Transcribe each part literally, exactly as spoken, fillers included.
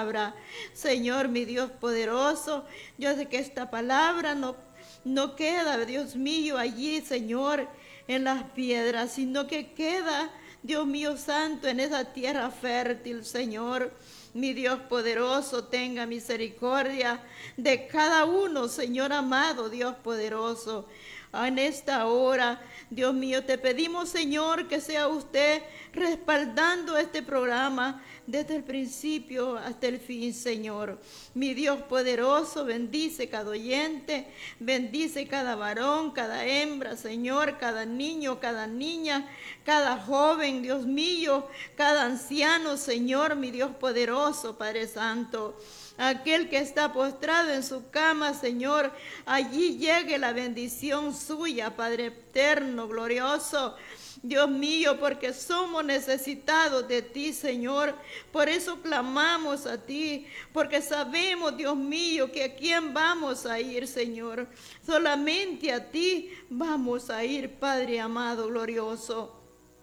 palabra. Señor, mi Dios poderoso, yo sé que esta palabra no, no queda, Dios mío, allí, Señor, en las piedras, sino que queda, Dios mío santo, en esa tierra fértil, Señor. Mi Dios poderoso, tenga misericordia de cada uno, Señor amado, Dios poderoso. En esta hora, Dios mío, te pedimos, Señor, que sea usted respaldando este programa desde el principio hasta el fin, Señor. Mi Dios poderoso, bendice cada oyente, bendice cada varón, cada hembra, Señor, cada niño, cada niña, cada joven, Dios mío, cada anciano, Señor, mi Dios poderoso, Padre Santo. Aquel que está postrado en su cama, Señor, allí llegue la bendición suya, Padre eterno, glorioso. Dios mío, porque somos necesitados de ti, Señor. Por eso clamamos a ti, porque sabemos, Dios mío, que a quién vamos a ir, Señor. Solamente a ti vamos a ir, Padre amado, glorioso.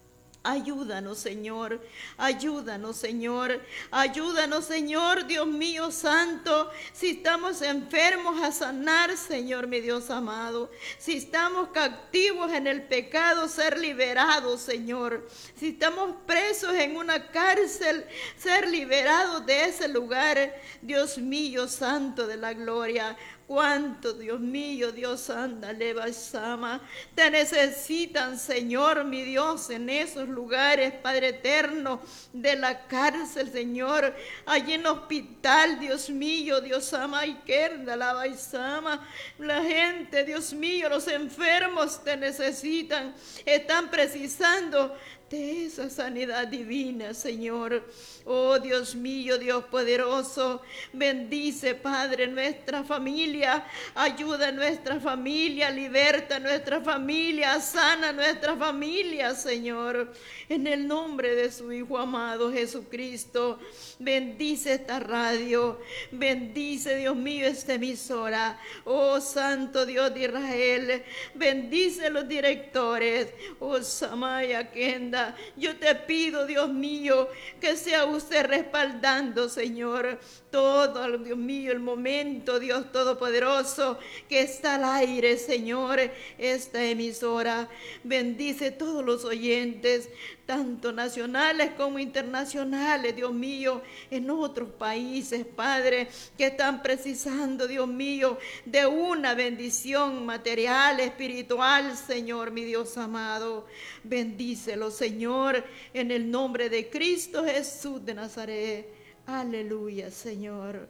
Ayúdanos, Señor, ayúdanos, Señor, ayúdanos, Señor, Dios mío santo. Si estamos enfermos, a sanar, Señor, mi Dios amado. Si estamos cautivos en el pecado, ser liberados, Señor. Si estamos presos en una cárcel, ser liberados de ese lugar, Dios mío santo de la gloria. Cuánto, Dios mío, Dios anda, leva sama. Te necesitan, Señor, mi Dios, en esos lugares, Padre eterno, de la cárcel, Señor. Allí en el hospital, Dios mío, Dios ama y querda, lava y sama. La gente, Dios mío, los enfermos te necesitan. Están precisando de esa sanidad divina, Señor. Oh, Dios mío, Dios poderoso, bendice, Padre, nuestra familia, ayuda a nuestra familia, liberta a nuestra familia, sana a nuestra familia, Señor, en el nombre de su Hijo amado Jesucristo. Bendice esta radio, bendice, Dios mío, esta emisora. Oh, Santo Dios de Israel, bendice los directores. Oh, Samaya Kenda, yo te pido, Dios mío, que sea usted respaldando, Señor, todo, Dios mío, el momento, Dios Todopoderoso, que está al aire, Señor, esta emisora. Bendice todos los oyentes, tanto nacionales como internacionales, Dios mío, en otros países, Padre, que están precisando, Dios mío, de una bendición material, espiritual, Señor, mi Dios amado. Bendícelo, Señor, en el nombre de Cristo Jesús de Nazaret. Aleluya, Señor.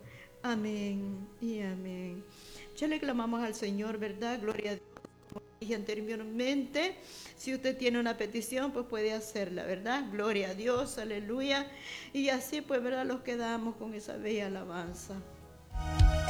Amén y amén. Ya le clamamos al Señor, ¿verdad? Gloria a Dios. Como dije anteriormente, si usted tiene una petición, pues puede hacerla, ¿verdad? Gloria a Dios, aleluya. Y así, pues, ¿verdad? Los quedamos con esa bella alabanza.